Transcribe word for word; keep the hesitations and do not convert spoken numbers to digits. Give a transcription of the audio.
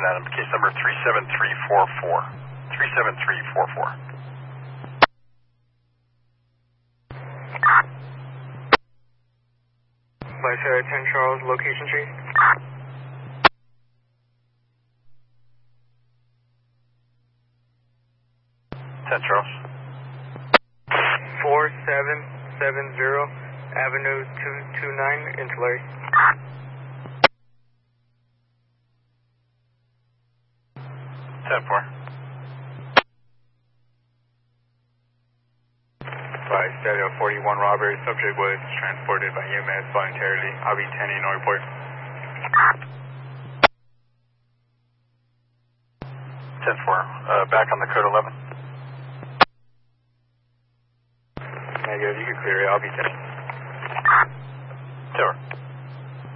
Adam. Case number three seven three four four. three seven three four four. Vice uh, ten Charles, location tree. ten Charles. four seven seven zero Avenue two two nine in Tulare. ten four. By Stereo forty-one robbery, subject was transported by E M S voluntarily. I'll be ten no report. ten four. Uh, back on the code eleven. Negative, you can clear it. I'll be ten. Tower.